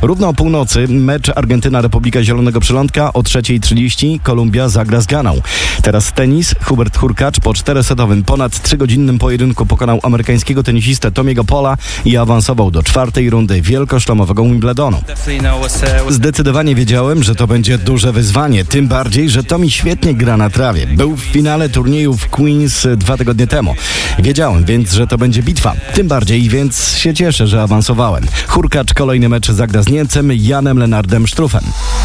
Równo o północy mecz Argentyna-Republika Zielonego Przylądka, o 3:30 Kolumbia zagra z Ganą. Teraz tenis. Hubert Hurkacz po 4-setowym, ponad 3-godzinnym pojedynku pokonał amerykańskiego tenisistę Tomiego Paula i awansował do 4. rundy wielkoszlemowego Wimbledonu. Zdecydowanie wiedziałem, że to będzie duże wyzwanie, tym bardziej, że Tomi świetnie gra na trawie. Był w finale turnieju w Queens 2 tygodnie temu. Wiedziałem więc, że to będzie bitwa. Tym bardziej więc się cieszę, że awansowałem. Hurkacz kolejny mecz zagra z Niemcem Janem Lennardem Struffem.